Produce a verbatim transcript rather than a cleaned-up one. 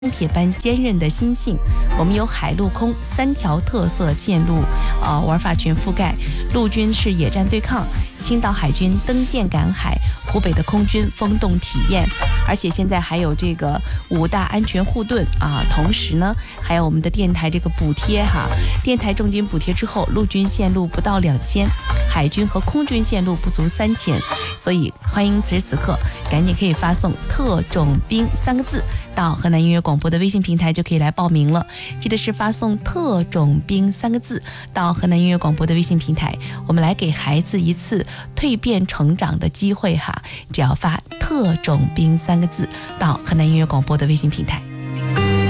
铁般坚韧的心性。我们有海陆空三条特色线路，呃，玩法全覆盖。陆军是野战对抗，青岛海军登舰赶海，湖北的空军风洞体验，而且现在还有这个五大安全护盾啊。同时呢，还有我们的电台这个补贴哈，电台重金补贴之后，陆军线路不到两千，海军和空军线路不足三千，所以欢迎此时此刻赶紧可以发送特种兵三个字到河南音乐广播的微信平台，就可以来报名了。记得是发送特种兵三个字到河南音乐广播的微信平台，我们来给孩子一次蜕变成长的机会哈。只要发特种兵三个字到河南音乐广播的微信平台。